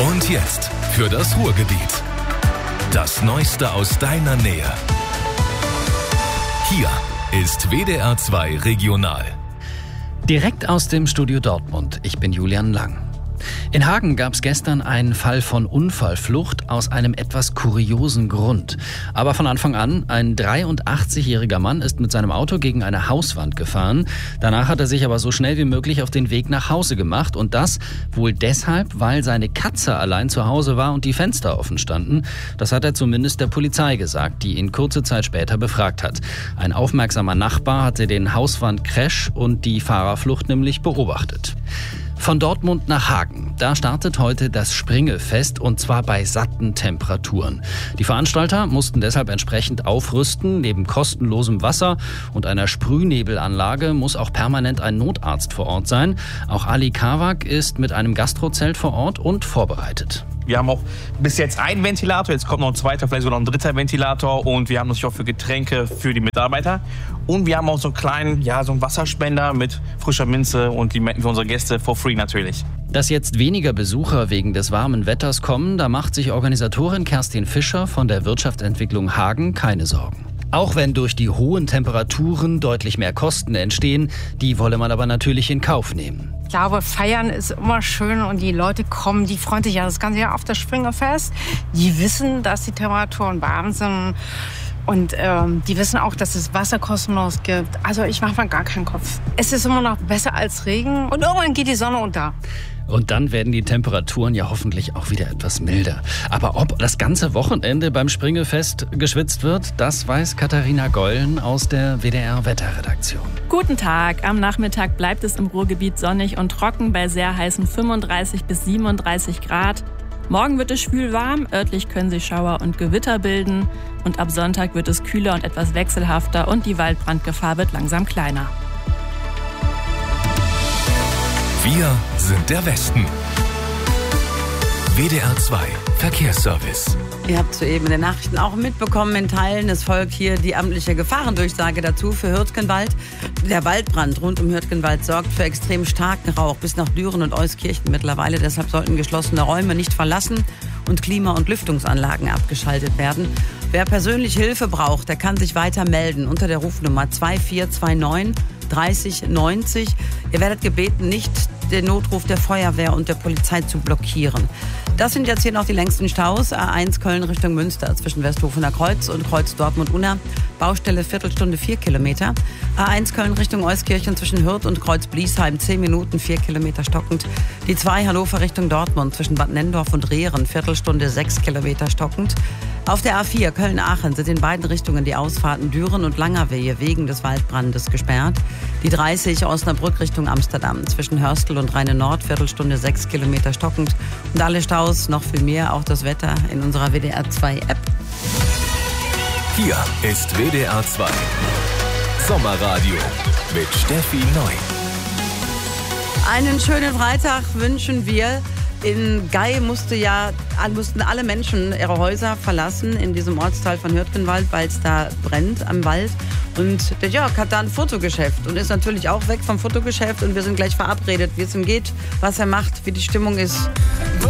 Und jetzt für das Ruhrgebiet. Das Neueste aus deiner Nähe. Hier ist WDR 2 Regional. Direkt aus dem Studio Dortmund. Ich bin Julian Lang. In Hagen gab es gestern einen Fall von Unfallflucht aus einem etwas kuriosen Grund. Aber von Anfang an, ein 83-jähriger Mann ist mit seinem Auto gegen eine Hauswand gefahren. Danach hat er sich aber so schnell wie möglich auf den Weg nach Hause gemacht. Und das wohl deshalb, weil seine Katze allein zu Hause war und die Fenster offen standen. Das hat er zumindest der Polizei gesagt, die ihn kurze Zeit später befragt hat. Ein aufmerksamer Nachbar hatte den Hauswand-Crash und die Fahrerflucht nämlich beobachtet. Von Dortmund nach Hagen. Da startet heute das Springelfest und zwar bei satten Temperaturen. Die Veranstalter mussten deshalb entsprechend aufrüsten. Neben kostenlosem Wasser und einer Sprühnebelanlage muss auch permanent ein Notarzt vor Ort sein. Auch Ali Kawak ist mit einem Gastrozelt vor Ort und vorbereitet. Wir haben auch bis jetzt einen Ventilator, jetzt kommt noch ein zweiter, vielleicht sogar noch ein dritter Ventilator und wir haben natürlich auch für Getränke für die Mitarbeiter. Und wir haben auch so einen kleinen, so einen Wasserspender mit frischer Minze und Limetten für unsere Gäste for free natürlich. Dass jetzt weniger Besucher wegen des warmen Wetters kommen, da macht sich Organisatorin Kerstin Fischer von der Wirtschaftsentwicklung Hagen keine Sorgen. Auch wenn durch die hohen Temperaturen deutlich mehr Kosten entstehen, die wolle man aber natürlich in Kauf nehmen. Ich glaube, feiern ist immer schön und die Leute kommen, die freuen sich ja das ganze Jahr auf das Springerfest. Die wissen, dass die Temperaturen warm sind und die wissen auch, dass es Wasser kostenlos gibt. Also ich mache mir gar keinen Kopf. Es ist immer noch besser als Regen und irgendwann geht die Sonne unter. Und dann werden die Temperaturen ja hoffentlich auch wieder etwas milder. Aber ob das ganze Wochenende beim Springelfest geschwitzt wird, das weiß Katharina Gollen aus der WDR-Wetterredaktion. Guten Tag. Am Nachmittag bleibt es im Ruhrgebiet sonnig und trocken bei sehr heißen 35 bis 37 Grad. Morgen wird es schwül warm, örtlich können sich Schauer und Gewitter bilden. Und ab Sonntag wird es kühler und etwas wechselhafter und die Waldbrandgefahr wird langsam kleiner. Wir sind der Westen. WDR 2 Verkehrsservice. Ihr habt soeben in den Nachrichten auch mitbekommen, in Teilen, es folgt hier die amtliche Gefahrendurchsage dazu für Hürtgenwald. Der Waldbrand rund um Hürtgenwald sorgt für extrem starken Rauch bis nach Düren und Euskirchen mittlerweile. Deshalb sollten geschlossene Räume nicht verlassen und Klima- und Lüftungsanlagen abgeschaltet werden. Wer persönlich Hilfe braucht, der kann sich weiter melden unter der Rufnummer 2429 30 90. Ihr werdet gebeten, nicht den Notruf der Feuerwehr und der Polizei zu blockieren. Das sind jetzt hier noch die längsten Staus. A1 Köln Richtung Münster zwischen Westhofener Kreuz und Kreuz Dortmund-Unna. Baustelle Viertelstunde 4 Kilometer. A1 Köln Richtung Euskirchen zwischen Hürth und Kreuz Bliesheim 10 Minuten 4 Kilometer stockend. Die 2 Hannover Richtung Dortmund zwischen Bad Nendorf und Rehren Viertelstunde 6 Kilometer stockend. Auf der A4 Köln-Aachen sind in beiden Richtungen die Ausfahrten Düren und Langerwehe wegen des Waldbrandes gesperrt. Die 30 Osnabrück Richtung Amsterdam zwischen Hörstel und Rheine-Nord Viertelstunde 6 Kilometer stockend. Und alle Staus, noch viel mehr, auch das Wetter in unserer WDR 2 App. Hier ist WDR 2 Sommerradio mit Steffi Neu. Einen schönen Freitag wünschen wir. In Gei mussten alle Menschen ihre Häuser verlassen in diesem Ortsteil von Hürtgenwald, weil es da brennt am Wald. Und der Jörg hat da ein Fotogeschäft und ist natürlich auch weg vom Fotogeschäft. Und wir sind gleich verabredet, wie es ihm geht, was er macht, wie die Stimmung ist.